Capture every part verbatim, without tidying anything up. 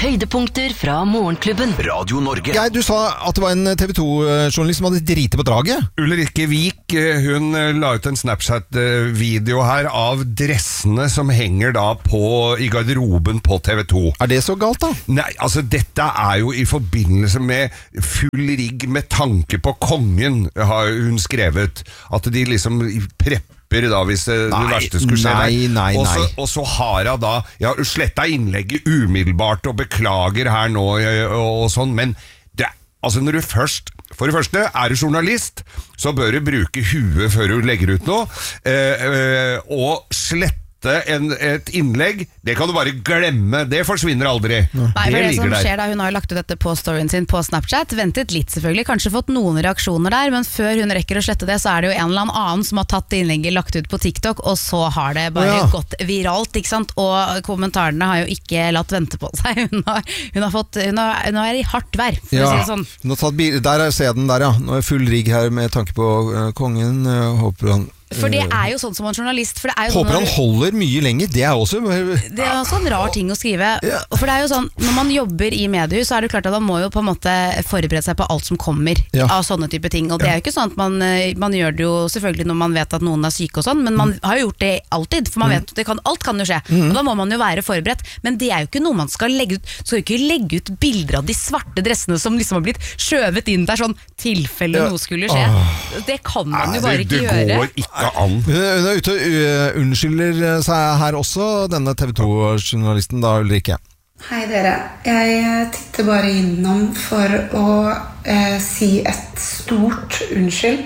høydepunkter fra Morgenklubben. Radio Norge. Geir, du sa at det var en T V to-journalist som hadde drite på draget. Ulrikke Vik, hun la ut en Snapchat-video her av dressene som henger da på, i garderoben på T V to. Er det så galt da? Nei, altså dette er jo i forbindelse med full rigg med tanke på kongen, har hun skrevet. At de liksom prepper da, hvis det, nei, det verste skulle skje. Nei, nei, og så, nei. og så har hun da ja, sletta innlegget umiddelbart og beklager her nå og, og sånn, men det, altså når du først for det første, er du journalist, så bør du bruke huet før du legger ut noe, eh, eh, og slette en, et innlegg, det kan du bare glemme, det forsvinner aldri. Nei, det, det ligger som der. skjer da, hun har jo lagt ut dette på storyen sin på Snapchat, ventet litt selvfølgelig, kanskje fått noen reaksjoner der, men før hun rekker å slette det, så er det jo en eller annen som har tatt det innlegget, lagt ut på TikTok, og så har det bare ja. gått viralt, ikke sant? Og kommentarene har jo ikke latt vente på seg. Hun har, hun har fått, hun har, hun er i hardt vær, for ja. å si det sånn. Nå tatt bil, der er scenen der, ja. Nå er full rigg her med tanke på uh, kongen. Uh, håper han For det er jo sånn som en journalist, for det er jo Håper sånn han holder mye lenger, det er også Det er også en rar ting å skrive. For det er jo sånn, når man jobber i mediehus, så er det klart at man må jo på en måte forberede seg på alt som kommer ja. av sånne type ting. Og det er jo ikke sånn at man, man gjør det jo selvfølgelig når man vet at noen er syke og sånn, men man har jo gjort det alltid, for man vet det kan, alt kan jo skje. Mm. Og da må man jo være forberedt. Men det er jo ikke noe man skal legge ut. Skal jo ikke legge ut bilder av de svarte dressene som liksom har blitt skjøvet inn der sånn tilfelle ja. noe skulle skje. Det kan man jo bare ikke det, gjøre. Det går ikke an. Hun er ute og uh, unnskylder seg her også, denne T V to-journalisten da, Ulrikke. Hei dere, jeg titter bare innom for å eh, si et stort unnskyld.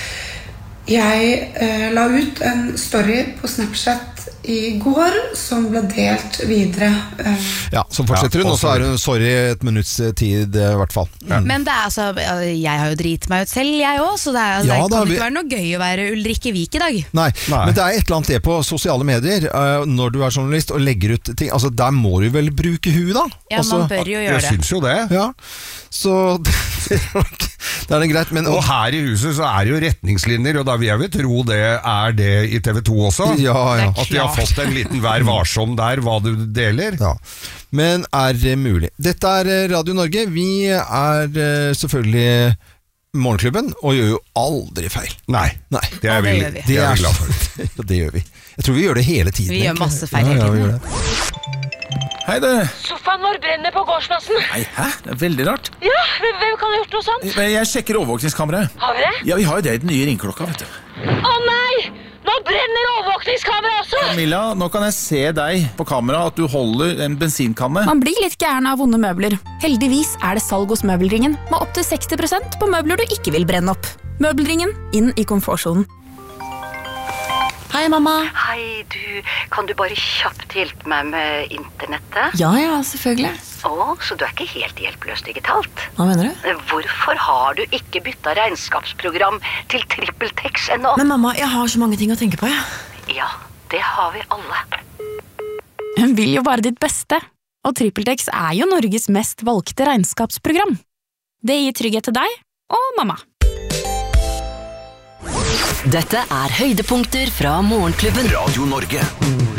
Jeg eh, la ut en story på Snapchat i går som ble delt videre. Eh. Ja, så fortsetter hun, ja, og så er hun sorry et minutts tid i hvert fall. Mm. Men det er altså, jeg har jo drit meg ut selv, jeg også, så det, er, Ja, det da, kan vi... ikke være noe gøy å være Ulrikke Vik i dag. Nei, Nei, men det er et eller annet det på sosiale medier, uh, når du er journalist og legger ut ting, altså der må du vel bruke huet da? Ja, altså, man bør jo gjøre Jeg det. synes jo det. Ja, så det er det greit, men... Og her i huset så er det jo retningslinjer, og da vil jeg vel tro det er det i T V to også. Ja, ja. At de har fått en liten vær varsom der, hva du deler. Ja, men er det mulig? Dette er Radio Norge, vi er uh, selvfølgelig Morgenklubben, og gjør jo aldri feil. Nei, Nei. det er Ja, det vi, gjør vi. det er vi glad for. Ja, det gjør vi. Jeg tror vi gjør det hele tiden. Vi gjør egentlig. masse feil hele Ja, ja, vi tiden. gjør det. Hei du. Sofaen vår brenner på gårdsplassen. Nei, hæ? Det er veldig rart. Ja, hvem hvem kan ha gjort noe sånt? Jeg jeg sjekker overvåkningskameraet. Har vi det? Ja, vi har jo det i den nye ringklokka, vet du. Å nei! Nå brenner overvåkningskamera også! Camilla, nå kan jeg se deg på kamera at du holder en bensinkanne. Man blir litt gæren av vonde møbler. Heldigvis er det salg hos Møbelringen, med opp til seksti prosent på møbler du ikke vil brenne opp. Møbelringen, inn i komfortsonen. Hei, mamma. Hei, du, kan du bare kjapt hjelpe meg med internettet? Ja, ja, selvfølgelig. Å, så du er ikke helt hjelpeløs digitalt? Hva mener du? Hvorfor har du ikke byttet regnskapsprogram til TrippelTex ennå? Men mamma, jeg har så mange ting å tenke på, ja. Ja, det har vi alle. Hun vil jo bare ditt beste. Og TrippelTex er jo Norges mest valgte regnskapsprogram. Det gir trygghet til deg og mamma. Dette er høydepunkter fra Morgenklubben. Radio Norge.